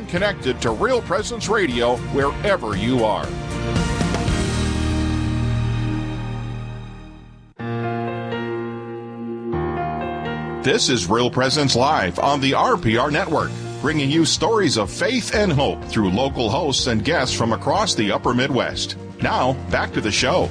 connected to Real Presence Radio wherever you are. This is Real Presence Live on the RPR Network, bringing you stories of faith and hope through local hosts and guests from across the upper Midwest. Now, back to the show.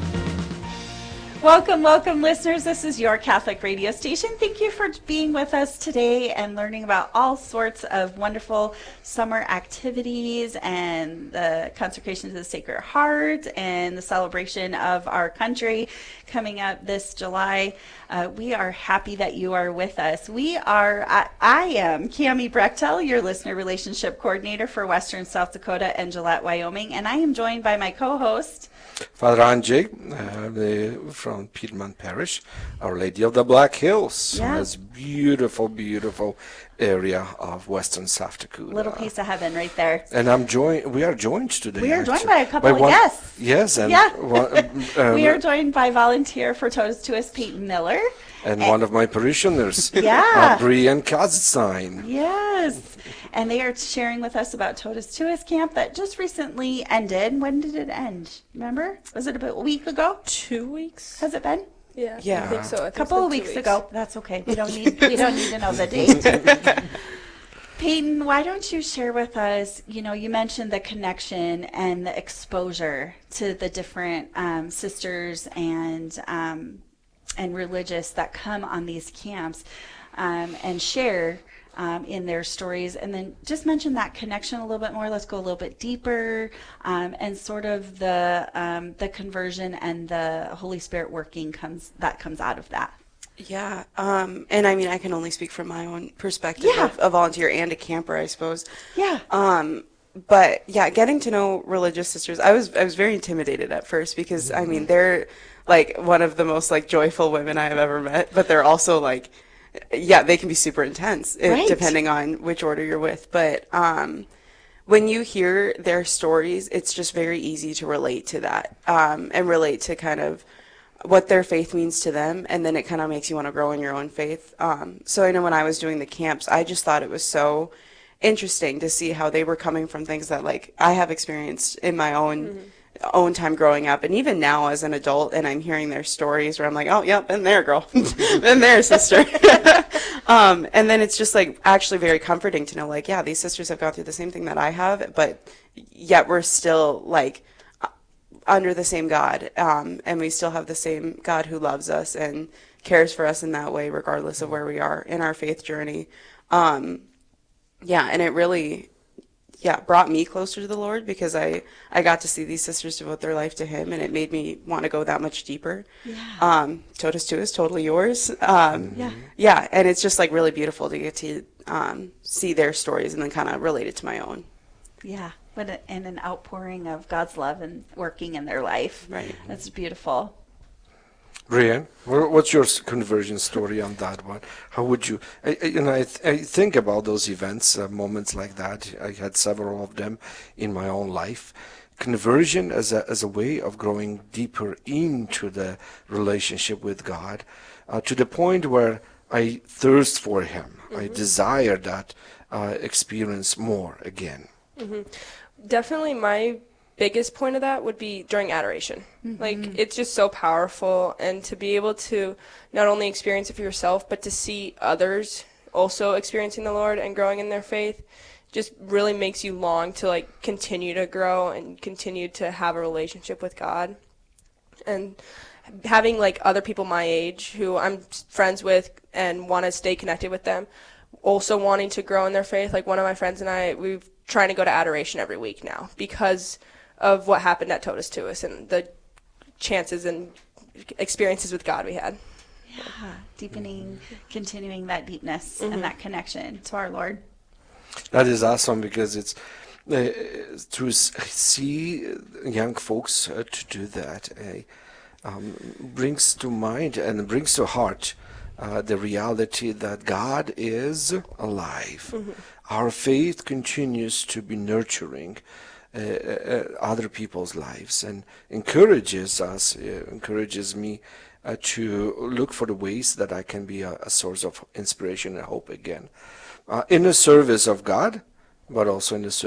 Welcome, welcome, listeners. This is your Catholic radio station. Thank you for being with us today and learning about all sorts of wonderful summer activities and the consecration to the Sacred Heart and the celebration of our country coming up this July. We are happy that you are with us. I am Cami Brechtel, your listener relationship coordinator for Western South Dakota and Gillette, Wyoming, and I am joined by my co-host, Father Andrzej from Piedmont Parish, Our Lady of the Black Hills. Yeah. This beautiful, beautiful area of Western South Dakota. little piece of heaven right there. And we are joined today. We are joined actually, by a couple of guests. Yes, and Yeah. We are joined by volunteer for Totus Tuus, Peyton Miller. and one of my parishioners, Yeah. Brian Kazstein. Yes. And they are sharing with us about Totus Tuus camp that just recently ended. When did it end? Remember? Was it about a week ago? 2 weeks? Has it been? Yeah, Yeah. I think so. I think A couple of it's like 2 weeks ago. That's okay. We don't need to know the date. Peyton, why don't you share with us, you mentioned the connection and the exposure to the different sisters and religious that come on these camps and share in their stories, and then just mention that connection a little bit more. Let's go a little bit deeper, and sort of the conversion and the Holy Spirit working comes out of that. Yeah, and I mean, I can only speak from my own perspective Yeah. of a volunteer and a camper, I suppose. Yeah. But yeah, getting to know religious sisters, I was very intimidated at first because I mean, they're like one of the most like joyful women I have ever met, but they're also like, yeah, they can be super intense Right. depending on which order you're with. But when you hear their stories, it's just very easy to relate to that and relate to kind of what their faith means to them, and then it kind of makes you want to grow in your own faith. So I know when I was doing the camps, I just thought it was so interesting to see how they were coming from things that like I have experienced in my own time growing up, and even now as an adult, and I'm hearing their stories where I'm like, oh, yep, been there, girl, been there, sister. And then it's just like actually very comforting to know, like, yeah, these sisters have gone through the same thing that I have, but yet we're still like under the same God, and we still have the same God who loves us and cares for us in that way, regardless of where we are in our faith journey. Yeah, and it really, brought me closer to the Lord because I got to see these sisters devote their life to Him, and it made me want to go that much deeper. Yeah. Totus Tuus, totally yours. Yeah. Yeah, and it's just like really beautiful to get to see their stories and then kind of relate it to my own. Yeah. And an outpouring of God's love and working in their life. Right. That's beautiful. Brian, what's your conversion story on that one? How would you? I think about those events, moments like that. I had several of them in my own life. Conversion as a way of growing deeper into the relationship with God, to the point where I thirst for Him. Mm-hmm. I desire that experience more again. Mm-hmm. Definitely my biggest point of that would be during adoration. Mm-hmm. Like, it's just so powerful, and to be able to not only experience it for yourself, but to see others also experiencing the Lord and growing in their faith just really makes you long to like continue to grow and continue to have a relationship with God. And having like other people my age who I'm friends with and want to stay connected with them, also wanting to grow in their faith. Like one of my friends and I, we've trying to go to adoration every week now because of what happened at Totus Tuus and the chances and experiences with God we had. Yeah, deepening, continuing that deepness and that connection to our Lord. That is awesome because it's to see young folks to do that brings to mind and brings to heart the reality that God is alive. Mm-hmm. Our faith continues to be nurturing other people's lives and encourages me to look for the ways that I can be a source of inspiration and hope again, in the service of God, but also in the service